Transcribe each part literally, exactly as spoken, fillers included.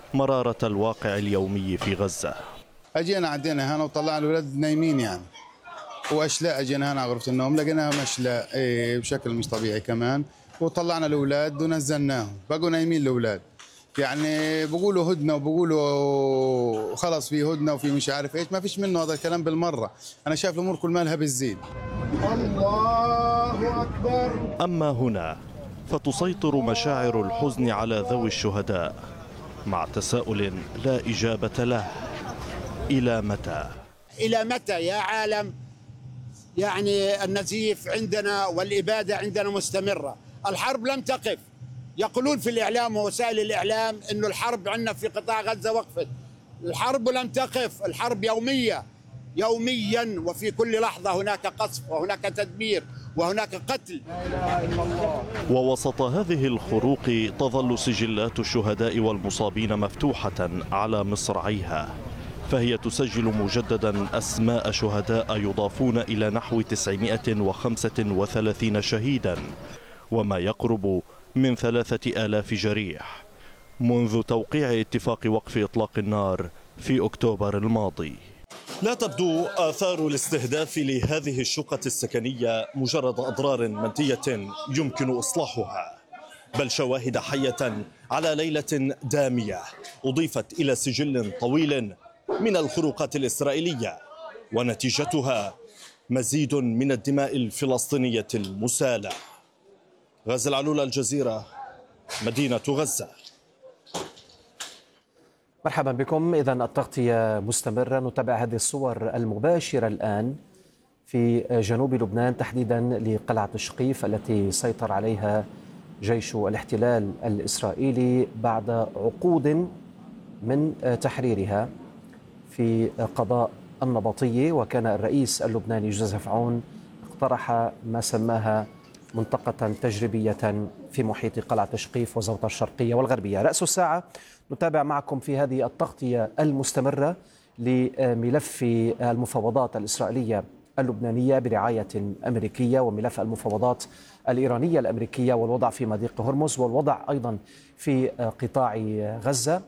مرارة الواقع اليومي في غزة. أجينا عدينا هنا وطلعنا الولاد نايمين يعني، وأشلاء أجينا هنا على غرفة النوم لقيناها أشلاء إيه بشكل مش طبيعي كمان، وطلعنا الأولاد ونزلناهم بقوا نايمين الأولاد. يعني بقولوا هدنة وبقولوا خلص في هدنة وفي مش عارف ايش، ما فيش منه هذا الكلام بالمرة. أنا شايف الأمور كل مالها بالزيد. الله أكبر. أما هنا فتسيطر مشاعر الحزن على ذوي الشهداء مع تساؤل لا إجابة له: إلى متى؟ إلى متى يا عالم؟ يعني النزيف عندنا والإبادة عندنا مستمرة، الحرب لم تقف. يقولون في الإعلام ووسائل الإعلام إنه الحرب عندنا في قطاع غزة وقفت. الحرب لم تقف، الحرب يومية يوميا، وفي كل لحظة هناك قصف وهناك تدمير وهناك قتل. لا إله إلا الله. ووسط هذه الخروق تظل سجلات الشهداء والمصابين مفتوحة على مصراعيها، فهي تسجل مجددا أسماء شهداء يضافون إلى نحو تسعمائة وخمسة وثلاثين شهيدا وما يقرب من ثلاثة آلاف جريح منذ توقيع اتفاق وقف إطلاق النار في أكتوبر الماضي. لا تبدو آثار الاستهداف لهذه الشقة السكنية مجرد أضرار مادية يمكن إصلاحها، بل شواهد حية على ليلة دامية أضيفت إلى سجل طويل من الخروقات الإسرائيلية، ونتيجتها مزيد من الدماء الفلسطينية المسالة. غازي العلول، الجزيرة، مدينة غزة. مرحبا بكم. إذن التغطية مستمرة، نتابع هذه الصور المباشرة الآن في جنوب لبنان، تحديدا لقلعة الشقيف التي سيطر عليها جيش الاحتلال الإسرائيلي بعد عقود من تحريرها في قضاء النبطية. وكان الرئيس اللبناني جوزيف عون اقترح ما سماها منطقة تجريبية في محيط قلعة شقيف وزوطة الشرقية والغربية. رأس الساعة نتابع معكم في هذه التغطية المستمرة لملف المفاوضات الإسرائيلية اللبنانية برعاية أمريكية، وملف المفاوضات الإيرانية الأمريكية، والوضع في مضيق هرمز، والوضع أيضا في قطاع غزة.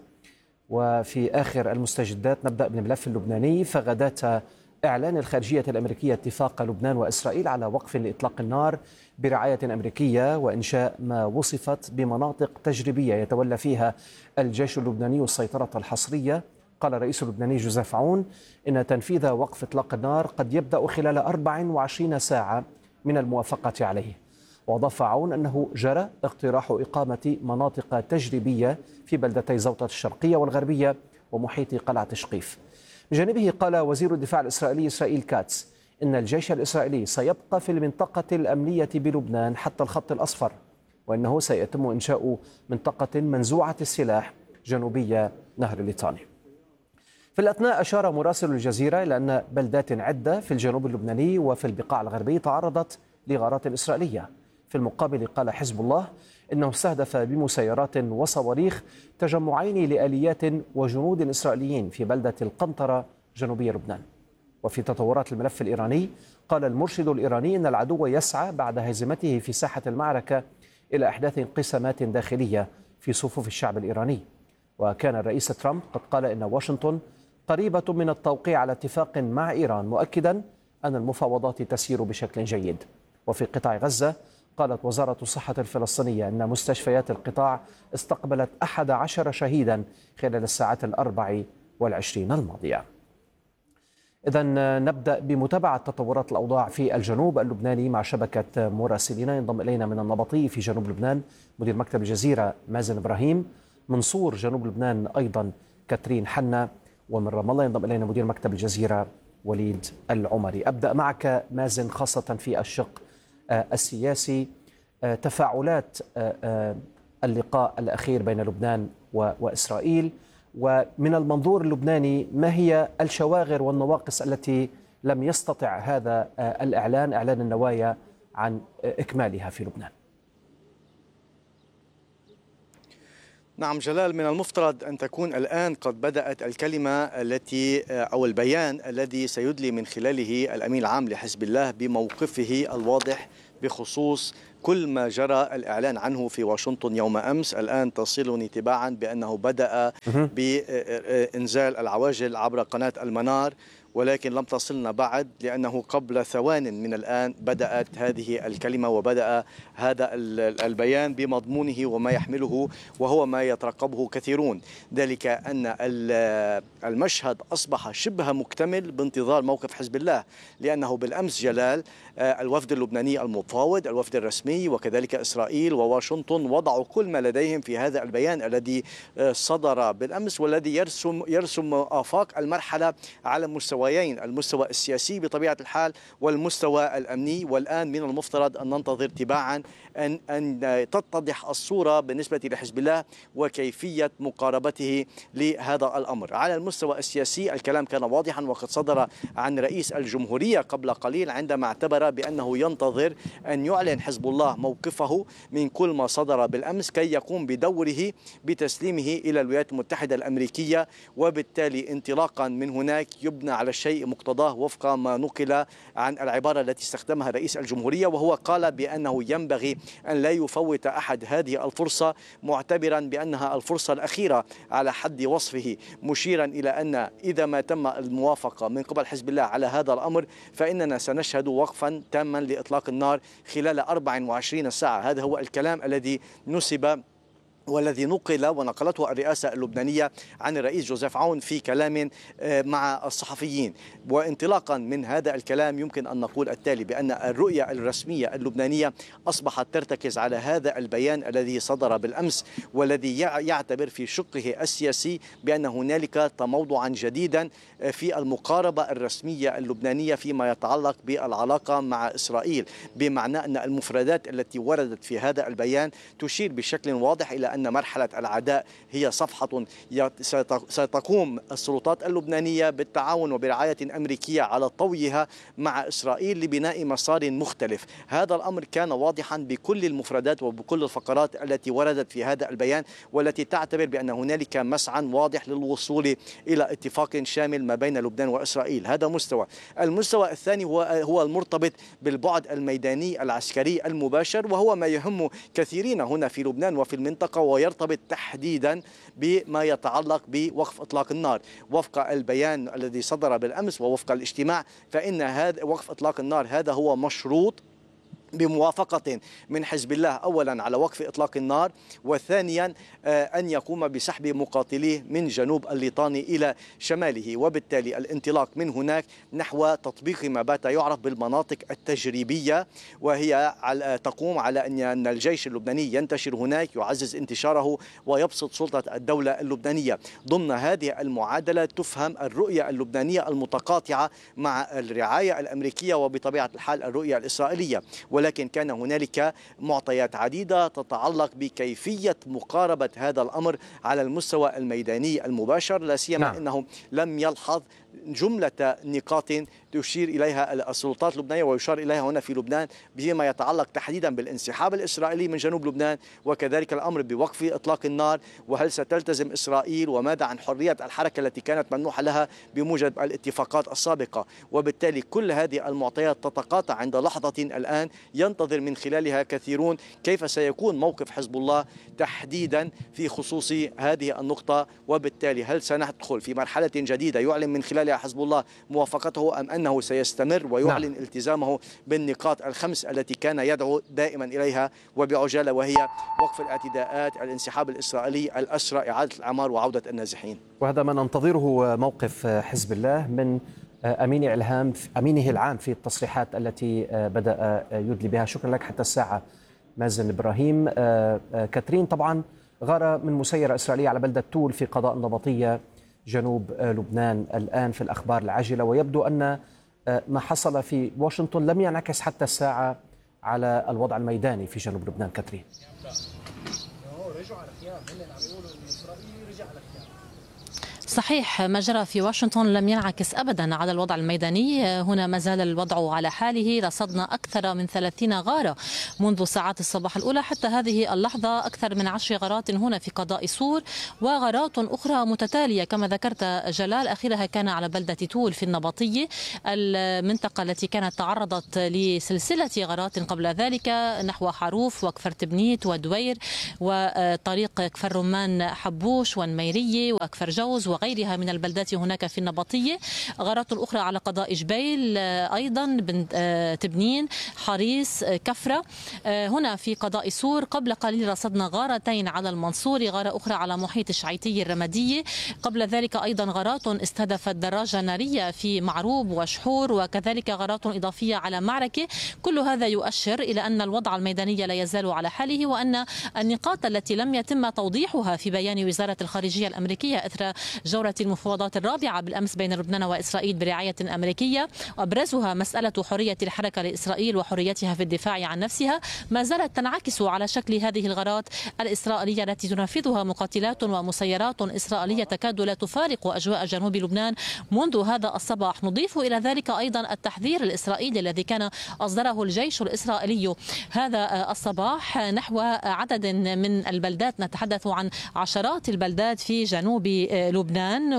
وفي آخر المستجدات نبدأ بالملف اللبناني، فغداة إعلان الخارجية الأمريكية اتفاق لبنان وإسرائيل على وقف لإطلاق النار برعاية أمريكية وإنشاء ما وصفت بمناطق تجريبية يتولى فيها الجيش اللبناني السيطرة الحصرية. قال الرئيس اللبناني جوزيف عون إن تنفيذ وقف إطلاق النار قد يبدأ خلال أربع وعشرين ساعة من الموافقة عليه. وأضاف عون أنه جرى اقتراح إقامة مناطق تجريبية في بلدتي زوطة الشرقية والغربية ومحيط قلعة شقيف. بجانبه قال وزير الدفاع الإسرائيلي إسرائيل كاتس إن الجيش الإسرائيلي سيبقى في المنطقة الأمنية بلبنان حتى الخط الأصفر، وإنه سيتم إنشاء منطقة منزوعة السلاح جنوبية نهر الليطاني. في الأثناء أشار مراسل الجزيرة إلى أن بلدات عدة في الجنوب اللبناني وفي البقاع الغربي تعرضت لغارات إسرائيلية. في المقابل قال حزب الله إنه استهدف بمسيرات وصواريخ تجمعين لآليات وجنود إسرائيليين في بلدة القنطرة جنوبي لبنان. وفي تطورات الملف الإيراني قال المرشد الإيراني إن العدو يسعى بعد هزيمته في ساحة المعركة إلى إحداث انقسامات داخلية في صفوف الشعب الإيراني. وكان الرئيس ترامب قد قال إن واشنطن قريبة من التوقيع على اتفاق مع إيران، مؤكدا أن المفاوضات تسير بشكل جيد. وفي قطاع غزة قالت وزارة الصحة الفلسطينية أن مستشفيات القطاع استقبلت أحد عشر شهيدا خلال الساعات الأربع والعشرين الماضية. إذن نبدأ بمتابعة تطورات الأوضاع في الجنوب اللبناني مع شبكة مراسلين. ينضم إلينا من النبطي في جنوب لبنان مدير مكتب الجزيرة مازن إبراهيم، من صور جنوب لبنان أيضا كاترين حنا، ومن رام الله ينضم إلينا مدير مكتب الجزيرة وليد العمري. أبدأ معك مازن، خاصة في الشق السياسي، تفاعلات اللقاء الأخير بين لبنان وإسرائيل، ومن المنظور اللبناني ما هي الشواغر والنواقص التي لم يستطع هذا الإعلان إعلان النوايا عن إكمالها في لبنان؟ نعم جلال، من المفترض أن تكون الآن قد بدأت الكلمة التي أو البيان الذي سيدلي من خلاله الأمين العام لحزب الله بموقفه الواضح بخصوص كل ما جرى الإعلان عنه في واشنطن يوم أمس. الآن تصلني تباعا بأنه بدأ بإنزال العواجل عبر قناة المنار، ولكن لم تصلنا بعد، لأنه قبل ثوان من الآن بدأت هذه الكلمة وبدأ هذا البيان بمضمونه وما يحمله، وهو ما يترقبه كثيرون، ذلك أن المشهد أصبح شبه مكتمل بانتظار موقف حزب الله. لأنه بالأمس جلال الوفد اللبناني المفاوض، الوفد الرسمي، وكذلك إسرائيل وواشنطن وضعوا كل ما لديهم في هذا البيان الذي صدر بالأمس، والذي يرسم يرسم آفاق المرحلة على مستويين، المستوى السياسي بطبيعة الحال والمستوى الأمني. والآن من المفترض أن ننتظر تباعا أن أن تتضح الصورة بالنسبة لحزب الله وكيفية مقاربته لهذا الأمر. على المستوى السياسي الكلام كان واضحا، وقد صدر عن رئيس الجمهورية قبل قليل عندما اعتبر بأنه ينتظر أن يعلن حزب الله موقفه من كل ما صدر بالأمس كي يقوم بدوره بتسليمه إلى الولايات المتحدة الأمريكية، وبالتالي انطلاقا من هناك يبنى على الشيء مقتضاه وفق ما نقل عن العبارة التي استخدمها رئيس الجمهورية، وهو قال بأنه ينبغي أن لا يفوت أحد هذه الفرصة، معتبرا بأنها الفرصة الأخيرة على حد وصفه، مشيرا إلى أن إذا ما تم الموافقة من قبل حزب الله على هذا الأمر فإننا سنشهد وقفا تاما لإطلاق النار خلال أربع وعشرين ساعة. هذا هو الكلام الذي نسب والذي نقل ونقلته الرئاسة اللبنانية عن الرئيس جوزيف عون في كلام مع الصحفيين. وانطلاقا من هذا الكلام يمكن أن نقول التالي، بأن الرؤية الرسمية اللبنانية أصبحت ترتكز على هذا البيان الذي صدر بالأمس، والذي يعتبر في شقه السياسي بأن هنالك تموضعا جديدا في المقاربة الرسمية اللبنانية فيما يتعلق بالعلاقة مع إسرائيل، بمعنى أن المفردات التي وردت في هذا البيان تشير بشكل واضح إلى أن مرحلة العداء هي صفحة ستقوم السلطات اللبنانية بالتعاون وبرعاية أمريكية على طويها مع إسرائيل لبناء مسار مختلف. هذا الأمر كان واضحا بكل المفردات وبكل الفقرات التي وردت في هذا البيان، والتي تعتبر بأن هنالك مسعى واضح للوصول إلى اتفاق شامل ما بين لبنان وإسرائيل. هذا مستوى. المستوى الثاني هو هو المرتبط بالبعد الميداني العسكري المباشر، وهو ما يهم كثيرين هنا في لبنان وفي المنطقة، ويرتبط تحديدا بما يتعلق بوقف إطلاق النار. وفق البيان الذي صدر بالأمس ووفق الاجتماع، فإن هذا وقف إطلاق النار هذا هو مشروط بموافقة من حزب الله أولا على وقف إطلاق النار، وثانيا أن يقوم بسحب مقاتليه من جنوب الليطاني إلى شماله، وبالتالي الانطلاق من هناك نحو تطبيق ما بات يعرف بالمناطق التجريبية، وهي تقوم على أن الجيش اللبناني ينتشر هناك، يعزز انتشاره ويبسط سلطة الدولة اللبنانية. ضمن هذه المعادلة تفهم الرؤية اللبنانية المتقاطعة مع الرعاية الأمريكية وبطبيعة الحال الرؤية الإسرائيلية، ولكن كان هنالك معطيات عديدة تتعلق بكيفية مقاربة هذا الأمر على المستوى الميداني المباشر، لا سيما نعم. أنه لم يلحظ جملة نقاط تشير إليها السلطات اللبنانية ويشار إليها هنا في لبنان بما يتعلق تحديدا بالانسحاب الإسرائيلي من جنوب لبنان، وكذلك الأمر بوقف إطلاق النار، وهل ستلتزم إسرائيل، وماذا عن حرية الحركة التي كانت ممنوحة لها بموجب الاتفاقات السابقة. وبالتالي كل هذه المعطيات تتقاطع عند لحظة الآن ينتظر من خلالها كثيرون كيف سيكون موقف حزب الله تحديدا في خصوص هذه النقطة، وبالتالي هل سندخل في مرحلة جديدة يعلن من خلالها حزب الله موافقته، أم أنه سيستمر ويعلن نعم. التزامه بالنقاط الخمس التي كان يدعو دائما إليها وبعجالة، وهي وقف الاعتداءات، الانسحاب الإسرائيلي، الأسرى، إعادة الأعمار، وعودة النازحين. وهذا ما ننتظره موقف حزب الله من أمين إعلام أمينه العام في التصريحات التي بدأ يدلي بها. شكرا لك حتى الساعة مازن إبراهيم. كاترين، طبعا غارة من مسيرة إسرائيلية على بلدة تول في قضاء النبطية جنوب لبنان الآن في الأخبار العاجلة، ويبدو أن ما حصل في واشنطن لم ينعكس حتى الساعة على الوضع الميداني في جنوب لبنان. كاترين. صحيح، ما جرى في واشنطن لم ينعكس أبدا على الوضع الميداني. هنا ما زال الوضع على حاله. رصدنا أكثر من ثلاثين غارة منذ ساعات الصباح الأولى حتى هذه اللحظة، أكثر من عشر غارات هنا في قضاء سور وغارات أخرى متتالية كما ذكرت جلال. أخيرها كان على بلدة تول في النبطية، المنطقة التي كانت تعرضت لسلسلة غارات قبل ذلك نحو حروف وكفر تبنيت ودوير وطريق كفر رمان حبوش والميرية وكفر جوز وغيرها من البلدات هناك في النبطية. غارات أخرى على قضاء جبيل أيضا، تبنين، حريص، كفرة. هنا في قضاء سور قبل قليل رصدنا غارتين على المنصوري، غارة أخرى على محيط الشعيتية الرمادية. قبل ذلك أيضا غارات استهدفت دراجة نارية في معروب وشحور، وكذلك غارات إضافية على معركة. كل هذا يؤشر إلى أن الوضع الميداني لا يزال على حاله، وأن النقاط التي لم يتم توضيحها في بيان وزارة الخارجية الأمريكية إثر جولة المفاوضات الرابعة بالأمس بين لبنان وإسرائيل برعاية أمريكية، وأبرزها مسألة حرية الحركة لإسرائيل وحريتها في الدفاع عن نفسها، ما زالت تنعكس على شكل هذه الغارات الإسرائيلية التي تنفذها مقاتلات ومسيرات إسرائيلية تكاد لا تفارق أجواء جنوب لبنان منذ هذا الصباح. نضيف إلى ذلك أيضا التحذير الإسرائيلي الذي كان أصدره الجيش الإسرائيلي هذا الصباح نحو عدد من البلدات، نتحدث عن عشرات البلدات في جنوب لبنان.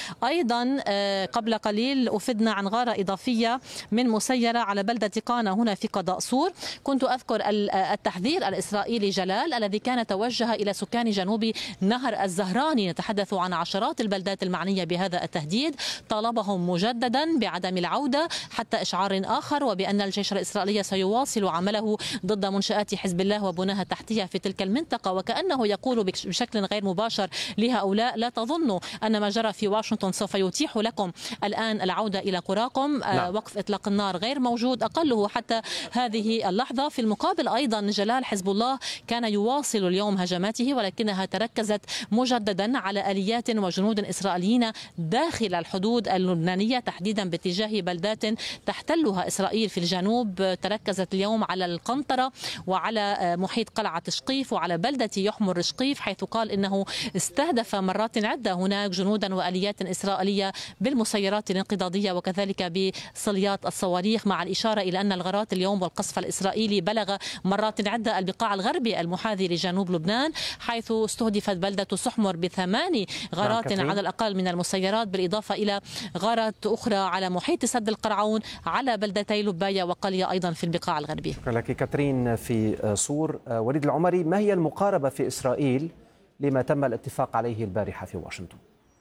وأيضا قبل قليل أفدنا عن غارة إضافية من مسيرة على بلدة قانا هنا في قضاء سور. كنت أذكر التحذير الإسرائيلي جلال الذي كان توجه إلى سكان جنوب نهر الزهراني، نتحدث عن عشرات البلدات المعنية بهذا التهديد، طالبهم مجددا بعدم العودة حتى إشعار آخر، وبأن الجيش الإسرائيلي سيواصل عمله ضد منشآت حزب الله وبناها التحتية في تلك المنطقة، وكأنه يقول بشكل غير مباشر لهؤلاء: لا تظنوا أن ما جرى في واشنطن سوف يتيح لكم الآن العودة إلى قراكم. نعم. وقف إطلاق النار غير موجود أقله حتى هذه اللحظة. في المقابل أيضا جلال حزب الله كان يواصل اليوم هجماته، ولكنها تركزت مجددا على آليات وجنود إسرائيليين داخل الحدود اللبنانية، تحديدا باتجاه بلدات تحتلها إسرائيل في الجنوب. تركزت اليوم على القنطرة وعلى محيط قلعة شقيف وعلى بلدة يحمر شقيف، حيث قال إنه استهدف مرات عدة هناك جنودا وآليات إسرائيلية بالمسيرات الانقضاضية وكذلك بصليات الصواريخ، مع الإشارة إلى أن الغارات اليوم والقصف الإسرائيلي بلغ مرات عدة البقاع الغربي المحاذي لجنوب لبنان، حيث استهدفت بلدة سحمر بثماني غارات على الأقل من المسيرات، بالإضافة إلى غارات أخرى على محيط سد القرعون على بلدتي لباية وقلية أيضا في البقاع الغربي. شكرا لك كاترين في سور. وليد العمري، ما هي المقاربة في إسرائيل لما تم الاتفاق عليه البارحة في واشنطن؟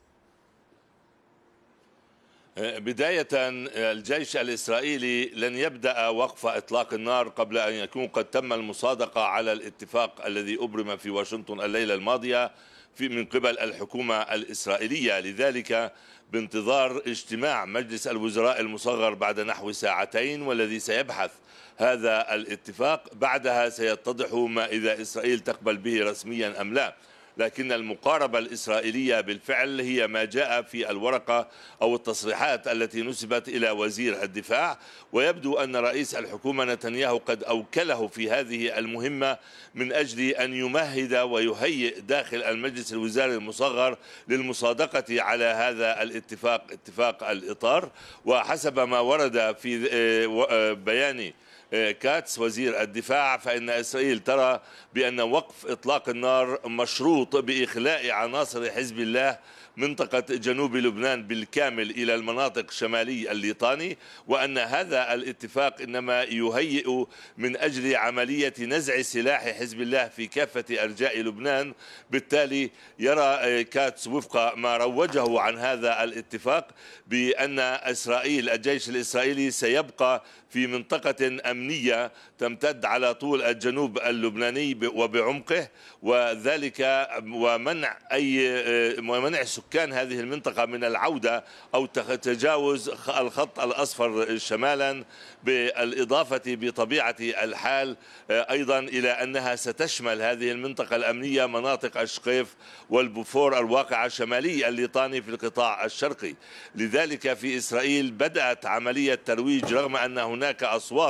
بداية، الجيش الإسرائيلي لن يبدأ وقف إطلاق النار قبل أن يكون قد تم المصادقة على الاتفاق الذي أبرم في واشنطن الليلة الماضية في من قبل الحكومة الإسرائيلية. لذلك بانتظار اجتماع مجلس الوزراء المصغر بعد نحو ساعتين، والذي سيبحث هذا الاتفاق. بعدها سيتضح ما إذا إسرائيل تقبل به رسميا أم لا. لكن المقاربة الإسرائيلية بالفعل هي ما جاء في الورقة أو التصريحات التي نسبت إلى وزير الدفاع، ويبدو أن رئيس الحكومة نتنياهو قد أوكله في هذه المهمة من أجل أن يمهد ويهيئ داخل المجلس الوزاري المصغر للمصادقة على هذا الاتفاق، اتفاق الإطار. وحسب ما ورد في بيان كاتس وزير الدفاع، فإن إسرائيل ترى بأن وقف إطلاق النار مشروط بإخلاء عناصر حزب الله منطقة جنوب لبنان بالكامل إلى المناطق شمالي الليطاني، وأن هذا الاتفاق إنما يهيئ من أجل عملية نزع سلاح حزب الله في كافة أرجاء لبنان. بالتالي يرى كاتس وفق ما روجه عن هذا الاتفاق بأن إسرائيل، الجيش الإسرائيلي سيبقى في منطقة أمنية تمتد على طول الجنوب اللبناني وبعمقه، وذلك ومنع أي ومنع سكان هذه المنطقة من العودة أو تجاوز الخط الأصفر شمالا، بالإضافة بطبيعة الحال أيضا إلى أنها ستشمل هذه المنطقة الأمنية مناطق الشقيف والبوفور الواقعة شمالي الليطاني في القطاع الشرقي. لذلك في إسرائيل بدأت عملية ترويج، رغم أن هناك أصوات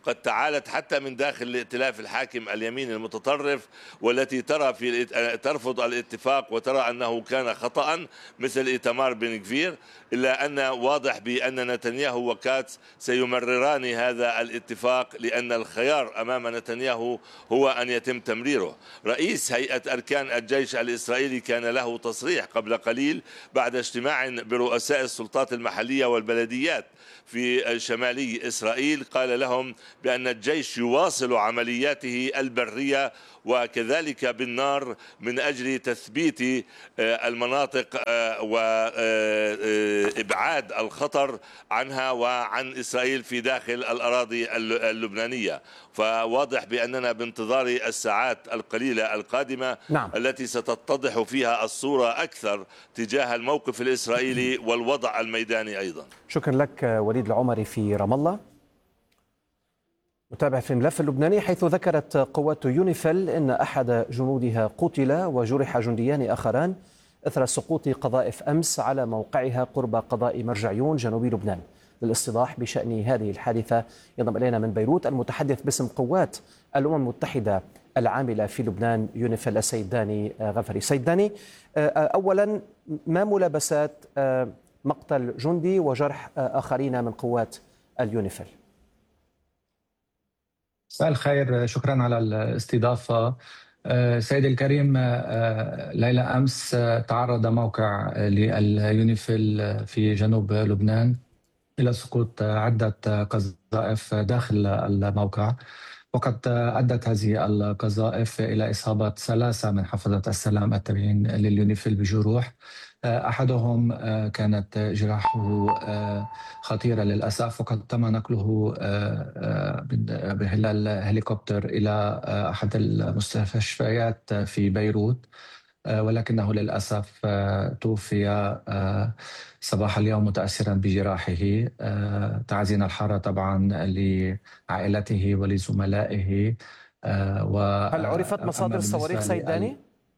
قد تعالت حتى من داخل الائتلاف الحاكم اليمين المتطرف، والتي ترى في ترفض الاتفاق وترى أنه كان خطأ مثل إيتمار بن غفير، إلا أن واضح بأن نتنياهو وكاتس سيمرران هذا الاتفاق، لأن الخيار أمام نتنياهو هو أن يتم تمريره. رئيس هيئة أركان الجيش الإسرائيلي كان له تصريح قبل قليل بعد اجتماع برؤساء السلطات المحلية والبلديات في شمالي إسرائيل، قال لهم بأن الجيش يواصل عملياته البرية وكذلك بالنار من أجل تثبيت المناطق وإبعاد الخطر عنها وعن إسرائيل في داخل الأراضي اللبنانية. فواضح بأننا بانتظار الساعات القليلة القادمة نعم. التي ستتضح فيها الصورة أكثر تجاه الموقف الإسرائيلي والوضع الميداني أيضا. شكرا لك وليد العمري في رام الله. متابع في الملف اللبناني، حيث ذكرت قوات يونيفيل أن أحد جنودها قتل وجرح جنديان آخران إثر سقوط قذائف أمس على موقعها قرب قضاء مرجعيون جنوب لبنان. للاستيضاح بشأن هذه الحادثة ينضم إلينا من بيروت المتحدث باسم قوات الأمم المتحدة العاملة في لبنان يونيفيل السيد داني غفري. سيد داني، أولا ما ملابسات مقتل جندي وجرح آخرين من قوات اليونيفيل؟ مساء الخير، شكرا على الاستضافة. سيدي الكريم، ليلة أمس تعرض موقع لليونيفيل في جنوب لبنان إلى سقوط عدة قذائف داخل الموقع، وقد أدت هذه القذائف إلى إصابة ثلاثة من حفظة السلام التابعين لليونيفيل بجروح. أحدهم كانت جراحه خطيرة للأسف، وقد تم نقله بالهليكوبتر إلى أحد المستشفيات في بيروت، ولكنه للأسف توفي صباح اليوم متأثرا بجراحه. تعزينا الحارة طبعا لعائلته ولزملائه. هل عرفت مصادر الصواريخ سيد داني؟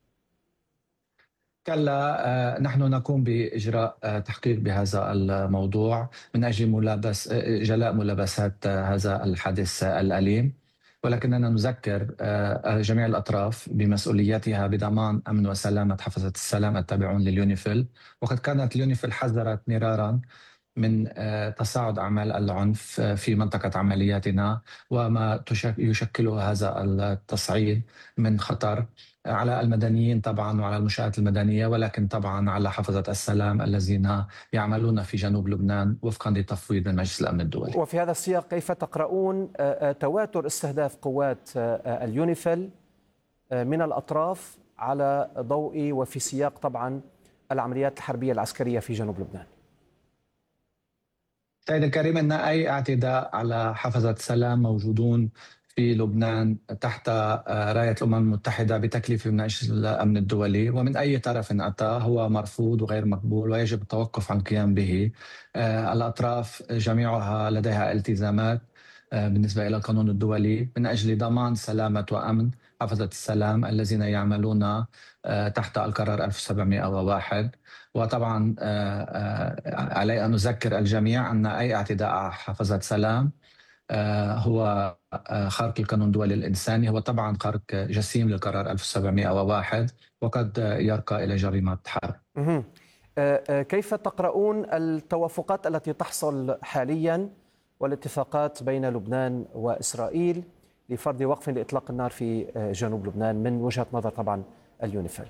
كلا، نحن نقوم بإجراء تحقيق بهذا الموضوع من أجل ملابس جلاء ملابسات هذا الحادث الأليم، ولكننا نذكر جميع الأطراف بمسؤوليتها بضمان أمن وسلامة حفظة السلام التابعون لليونيفيل. وقد كانت اليونيفيل حذرت مرارا من تصاعد أعمال العنف في منطقة عملياتنا وما يشكله هذا التصعيد من خطر على المدنيين طبعا وعلى المنشآت المدنية، ولكن طبعا على حفظة السلام الذين يعملون في جنوب لبنان وفقا لتفويض من مجلس الأمن الدولي. وفي هذا السياق كيف تقرؤون تواتر استهداف قوات اليونيفيل من الأطراف على ضوء وفي سياق طبعا العمليات الحربية العسكرية في جنوب لبنان؟ سيد الكريم، أن أي اعتداء على حفظة السلام موجودون في لبنان تحت راية الأمم المتحدة بتكليف من مجلس الأمن الدولي، ومن أي طرف أتى هو مرفوض وغير مقبول ويجب التوقف عن القيام به. الأطراف جميعها لديها التزامات بالنسبة إلى القانون الدولي من أجل ضمان سلامة وأمن حفظة السلام الذين يعملون تحت القرار ألف وسبعمئة وواحد. وطبعا علي أن نذكر الجميع أن أي اعتداء على حفظة سلام هو خارق القانون الدولي الإنساني، هو طبعا خارق جسيم للقرار ألف وسبعمئة وواحد وقد يرقى إلى جريمة حرب. كيف تقرؤون التوافقات التي تحصل حاليا والاتفاقات بين لبنان وإسرائيل لفرض وقف لإطلاق النار في جنوب لبنان من وجهة نظر طبعا اليونيفيل؟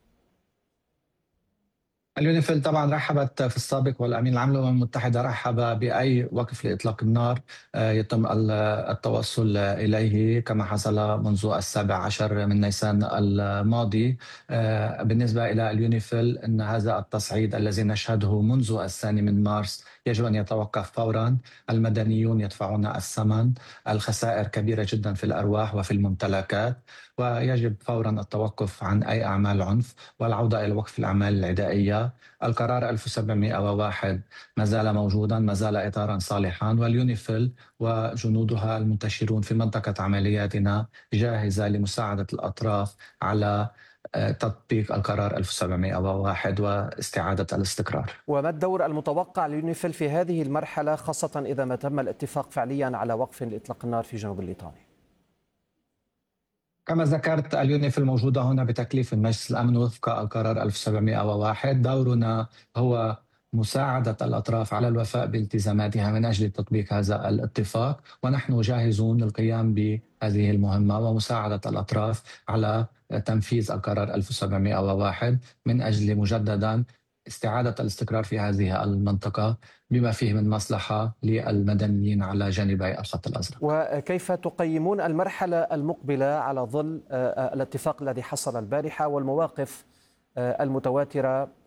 اليونيفيل طبعا رحبت في السابق، والأمين العام للأمم المتحدة رحب بأي وقف لإطلاق النار يتم التوصل إليه كما حصل منذ السابع عشر من نيسان الماضي. بالنسبة إلى اليونيفيل أن هذا التصعيد الذي نشهده منذ الثاني من مارس يجب أن يتوقف فورا. المدنيون يدفعون الثمن، الخسائر كبيرة جدا في الأرواح وفي الممتلكات، ويجب فورا التوقف عن أي أعمال عنف والعودة إلى وقف الأعمال العدائية. القرار ألف وسبعمئة وواحد ما زال موجودا، ما زال إطارا صالحا، واليونيفيل وجنودها المنتشرون في منطقة عملياتنا جاهزة لمساعدة الأطراف على تطبيق القرار ألف وسبعمئة وواحد واستعادة الاستقرار. وما الدور المتوقع ليونيفيل في هذه المرحلة، خاصة إذا ما تم الاتفاق فعليا على وقف لإطلاق النار في جنوب الليطاني؟ كما ذكرت، اليونيفيل موجودة هنا بتكليف من مجلس الأمن وفق القرار ألف وسبعمئة وواحد. دورنا هو مساعدة الأطراف على الوفاء بالتزاماتها من أجل تطبيق هذا الاتفاق، ونحن جاهزون للقيام بهذه المهمة ومساعدة الأطراف على تنفيذ القرار ألف وسبعمئة وواحد من أجل مجددا استعادة الاستقرار في هذه المنطقة بما فيه من مصلحة للمدنيين على جانبي الخط الأزرق. وكيف تقيمون المرحلة المقبلة على ظل الاتفاق الذي حصل البارحة والمواقف المتواترة